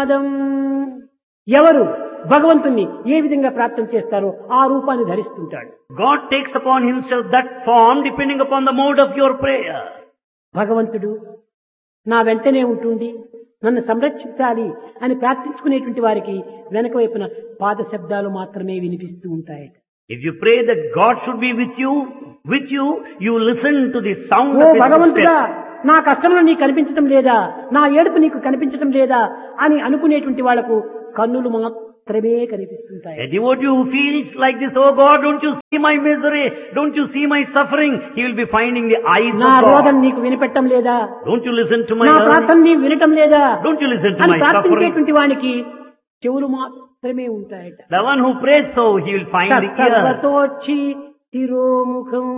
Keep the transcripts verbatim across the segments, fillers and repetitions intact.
పదం. ఎవరు భగవంతుణ్ణి ఏ విధంగా ప్రాప్తం చేస్తారో ఆ రూపాన్ని ధరిస్తుంటాడు. God takes upon himself that form depending upon the mode of your prayer. భగవంతుడు నా వెంటనే ఉంటుంది, నన్ను సంరక్షించాలి అని ప్రార్థించుకునేటువంటి వారికి వెనక వైపున పాద శబ్దాలు మాత్రమే వినిపిస్తూ ఉంటాయి. If you pray that God should be with you, with you, you listen to the sound oh of his భగవంతుడా, footsteps. నా కష్టంలో నీకు కనిపించడం లేదా, నా ఏడుపు నీకు కనిపించడం లేదా అని అనుకునేటువంటి వాళ్లకు కన్నులు మాత్రమే కనిపిస్తుంటాయి. A devotee who feels like this, oh God, don't you see my misery, don't you see my suffering, he will be finding the eyes నా of రోదన God. నీకు వినిపెట్టడం లేదా, Don't you listen to my నా yearning? ప్రార్థన నీవు వినటం లేదా Don't you listen to అని my suffering? ప్రార్థించేటువంటి వానికి చెవులు మాత్రమే ఉంటాయట. The one who prays so, he will find the ears. సర్వతోచ్చి శిరోముఖం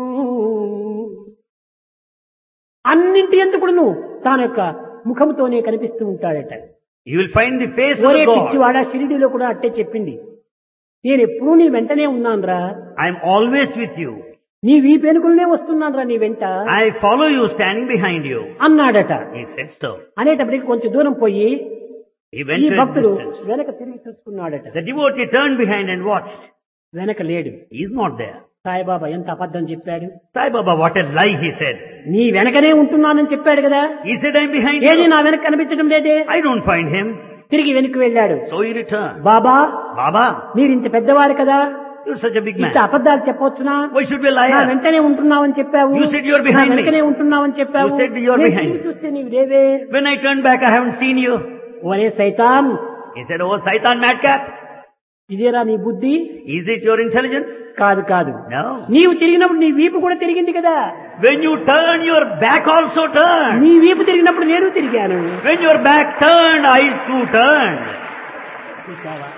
అన్నింటి ఎందుకును తాను యొక్క ముఖంతోనే కనిపిస్తూ ఉంటాడట. You will find the face ఒరే of God. పిచ్చివాడ, షిరిడీలో కూడా అట్టే చెప్పింది, నేను ఎప్పుడూ నీ వెంటనే ఉన్నానురా, I am always with you. నీ వీపెనుకులనే వస్తున్నానురా నీ వెంట I follow you standing behind you. అన్నాడట. He said so. అనేటప్పటికి కొంచెం దూరం పోయి He went ఈ to a భక్తుడు distance. వెనక తిరిగి చూసుకున్నాడట. The devotee turned behind and watched. వెనక లేడు. He is not there. Saibaba ఎంత అబద్ధం చెప్పాడు. Sai Baba, what a lie he said. నీ వెనకనే ఉంటున్నానని చెప్పాడు కదా, He said, I am behind ఏది you. నా వెనక కనిపించడం లేదే. I don't find him. తిరిగి వెనక్కి వెళ్ళాడు. So he returned. Baba, Baba, మీరు ఇంత పెద్దవారు కదా, you're such a big ఇంత man. అబద్ధాలు చెప్పవచ్చునా? Why should we lie? నా వెంటనే ఉంటున్నావని చెప్పావు, You said you are నా behind me. వెనకనే ఉంటున్నావని చెప్పావు, You said you are నేను behind తిరిగి me. చూస్తే నీవు లేవే. When I turned back, I haven't seen you. ఒరే సైతాన్, He said, oh Saitan madcap, ఇదేరా నీ బుద్ధి? is it your intelligence? కాదు కాదు, No. నీవు తిరిగినప్పుడు నీ వీపు కూడా తిరిగింది కదా. When you turn, your back also turned. నీ వీపు తిరిగినప్పుడు నేను తిరిగాను. When your back turned, I too turned. చూసావా?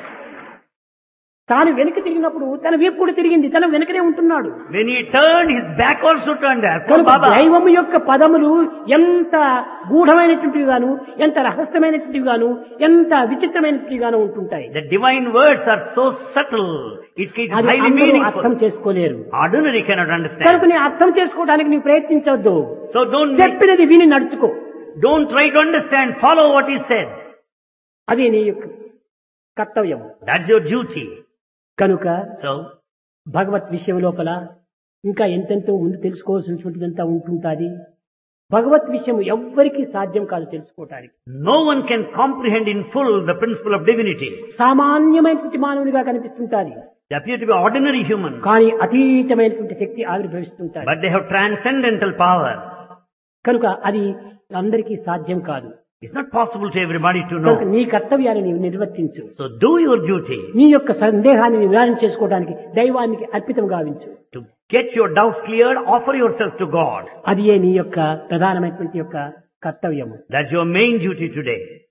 తాను వెనక తిరిగినప్పుడు తన వీపు కూడా తిరిగింది, తన వెనకనే ఉంటున్నాడు. When he turned, his back also turned there. So కనుక Baba, దైవము యొక్క పదములు ఎంత గూఢమైనటువంటివి గాను, ఎంత రహస్యమైనటువంటివి గాను, ఎంత విచిత్రమైనటువంటివి గాను ఉంటుంటాయి. the divine words are so subtle. It is అది highly అందరూ అర్థం meaningful. చేసుకోలేరు. Ordinary cannot understand. కనుక నీ అర్థం చేసుకోవడానికి నీవు ప్రయత్నించవద్దు. So don't make, చెప్పినది విని నడుచుకో. don't try to understand. Follow what he said. అది నీ యొక్క కర్తవ్యం. That's your duty. కనుక So భగవత్ విషయం లోపల ఇంకా ఎంతెంతో ముందు తెలుసుకోవాల్సినటువంటిదంతా ఉంటుంటాది. భగవత్ విషయం ఎవ్వరికీ సాధ్యం కాదు తెలుసుకోవటానికి. no one can comprehend in full the principle of divinity. సామాన్యమైనటువంటి మానవునిగా కనిపిస్తుంటాది, They appear to be ordinary human, కానీ అతీతమైనటువంటి శక్తి ఆవిర్భవిస్తుంటాది. but they have transcendental power. కనుక అది అందరికీ సాధ్యం కాదు. It's not possible to everybody to కనుక know. నీ కర్తవ్యాన్ని నీవు నిర్వర్తించు. So do your duty. నీ యొక్క సందేహాన్ని నివారణ చేసుకోవడానికి దైవానికి అర్పితం గావించు. To get your doubts cleared, offer yourself to God. అది నీ యొక్క ప్రధానమైనటువంటి యొక్క కర్తవ్యము. That's your main duty today.